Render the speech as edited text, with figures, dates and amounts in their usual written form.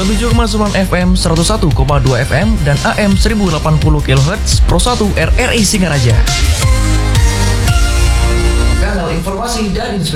97,9 FM, 101,2 FM, dan AM 1080 kHz Pro 1 RRI Singaraja. Kanal informasi dan inspirasi.